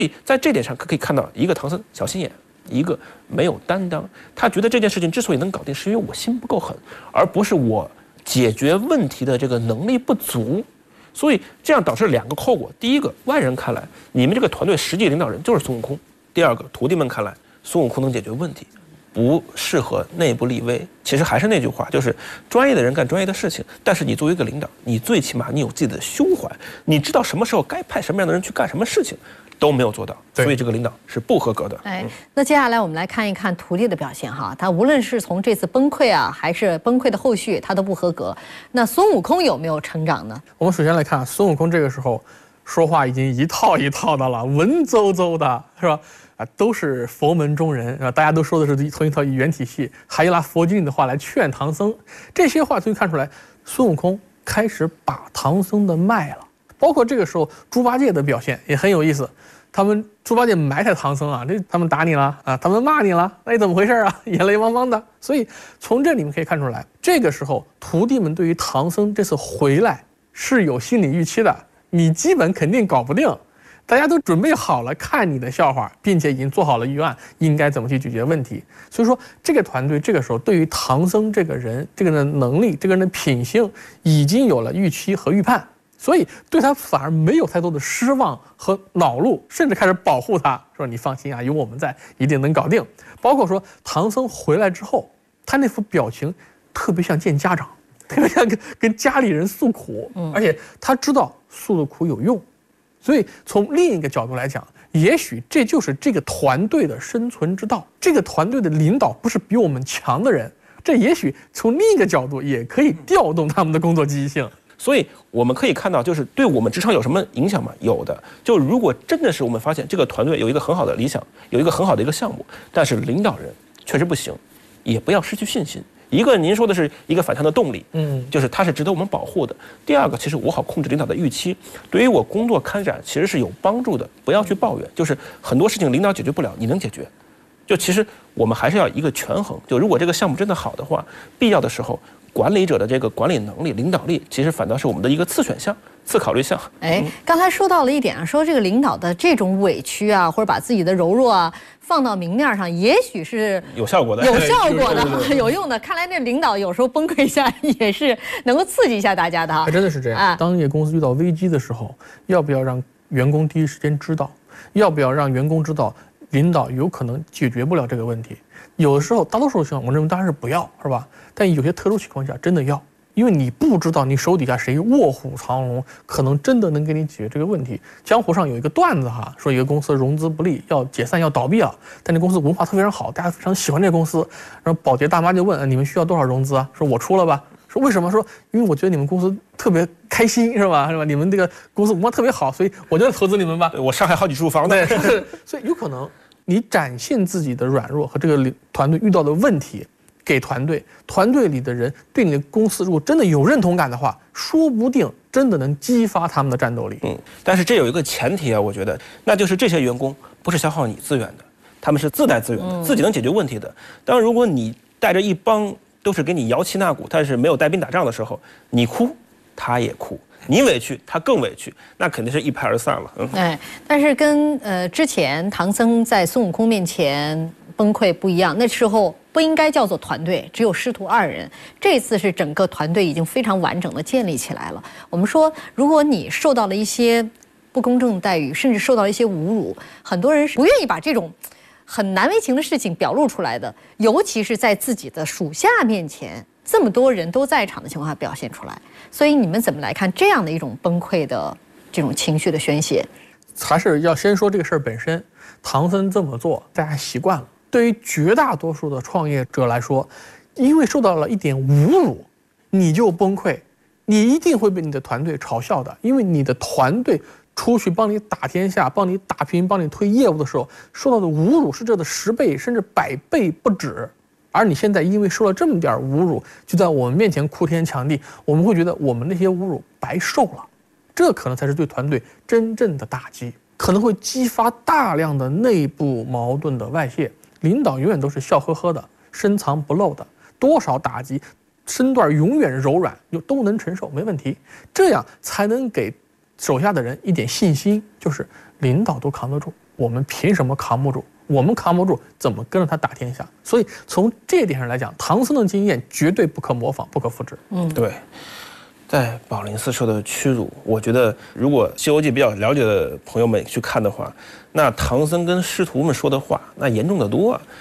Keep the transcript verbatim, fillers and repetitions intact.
在这点上可以看到，一个唐僧小心眼，一个没有担当。他觉得这件事情之所以能搞定，是因为我心不够狠，而不是我解决问题的这个能力不足。所以这样导致两个后果：第一个，外人看来你们这个团队实际领导人就是孙悟空；第二个，徒弟们看来孙悟空能解决问题，不适合内部立威。其实还是那句话，就是专业的人干专业的事情，但是你作为一个领导，你最起码你有自己的胸怀，你知道什么时候该派什么样的人去干什么事情，都没有做到，所以这个领导是不合格的。 哎，那接下来我们来看一看徒弟的表现哈，他无论是从这次崩溃啊，还是崩溃的后续，他都不合格。那孙悟空有没有成长呢？ 我们首先来看孙悟空这个时候说话已经一套一套的了，文绉绉的，是吧？啊，都是佛门中人啊，大家都说的是同一套语言体系，还拿佛经里的话来劝唐僧。这些话就看出来，孙悟空开始把唐僧的卖了。包括这个时候猪八戒的表现也很有意思，他们猪八戒埋汰唐僧啊，这他们打你了啊，他们骂你了，那你怎么回事啊？眼泪汪汪的。所以从这里面可以看出来，这个时候徒弟们对于唐僧这次回来是有心理预期的，你基本肯定搞不定。大家都准备好了看你的笑话，并且已经做好了预案，应该怎么去解决问题。所以说，这个团队这个时候对于唐僧这个人、这个人的能力、这个人的品性，已经有了预期和预判，所以对他反而没有太多的失望和恼怒，甚至开始保护他，说你放心啊，有我们在，一定能搞定。包括说唐僧回来之后，他那副表情特别像见家长，特别像跟跟家里人诉苦，而且他知道诉的苦有用。所以从另一个角度来讲，也许这就是这个团队的生存之道。这个团队的领导不是比我们强的人，这也许从另一个角度也可以调动他们的工作积极性。 所以我们可以看到，就是对我们职场有什么影响吗？有的。就如果真的是我们发现这个团队有一个很好的理想，有一个很好的一个项目，但是领导人确实不行，也不要失去信心。一个您说的是一个反向的动力，嗯，就是它是值得我们保护的。第二个，其实我好控制领导的预期，对于我工作开展其实是有帮助的。不要去抱怨，就是很多事情领导解决不了，你能解决。就其实我们还是要一个权衡。就如果这个项目真的好的话，必要的时候，管理者的这个管理能力、领导力，其实反倒是我们的一个次选项、次考虑项。 哎，刚才说到了一点啊，说这个领导的这种委屈啊，或者把自己的柔弱啊放到明面上，也许是有效果的， 有效果的，有用的。看来这领导有时候崩溃一下，也是能够刺激一下大家的哈。 真的是这样。啊，当一个公司遇到危机的时候，要不要让员工第一时间知道？要不要让员工知道领导有可能解决不了这个问题？有的时候，大多数情况，我认为当然是不要，是吧？但有些特殊情况下，真的要。因为你不知道你手底下谁卧虎藏龙，可能真的能给你解决这个问题。江湖上有一个段子哈，说一个公司融资不利，要解散要倒闭了，但这公司文化特别非常好，大家非常喜欢这个公司。然后保洁大妈就问，你们需要多少融资啊？说我出了吧。说为什么？说因为我觉得你们公司特别开心，是吧？是吧？你们这个公司文化特别好，所以我就投资你们吧。 我上海好几处房子， 对，所以有可能你展现自己的软弱和这个团队遇到的问题。给团队，团队里的人对你的公司如果真的有认同感的话，说不定真的能激发他们的战斗力。 嗯，但是这有一个前提啊，我觉得，那就是这些员工不是消耗你资源的，他们是自带资源的，嗯、自己能解决问题的。当然，如果你带着一帮都是给你摇旗呐鼓，但是没有带兵打仗的时候，你哭，他也哭。你委屈，他更委屈，那肯定是一拍而散了。嗯， 哎，但是跟呃之前唐僧在孙悟空面前崩溃不一样，那时候不应该叫做团队，只有师徒二人。这次是整个团队已经非常完整的建立起来了。我们说，如果你受到了一些不公正的待遇，甚至受到了一些侮辱，很多人是不愿意把这种很难为情的事情表露出来的，尤其是在自己的属下面前。这么多人都在场的情况下表现出来，所以你们怎么来看这样的一种崩溃的这种情绪的宣泄？ 还是要先说这个事儿本身。唐僧这么做，大家习惯了。对于绝大多数的创业者来说，因为受到了一点侮辱，你就崩溃，你一定会被你的团队嘲笑的，因为你的团队出去帮你打天下、帮你打拼、帮你推业务的时候，受到的侮辱是这的十倍甚至百倍不止。而你现在因为受了这么点侮辱，就在我们面前哭天抢地，我们会觉得我们那些侮辱白受了，这可能才是对团队真正的打击，可能会激发大量的内部矛盾的外泄。领导永远都是笑呵呵的，深藏不露的，多少打击，身段永远柔软，又都能承受，没问题。这样才能给手下的人一点信心，就是领导都扛得住， 我们凭什么扛不住？我们扛不住，怎么跟着他打天下？所以从这一点上来讲，唐僧的经验绝对不可模仿、不可复制。 嗯，对。在宝林寺受的屈辱，我觉得如果《西游记》比较了解的朋友们去看的话，那唐僧跟师徒们说的话，那严重的多啊。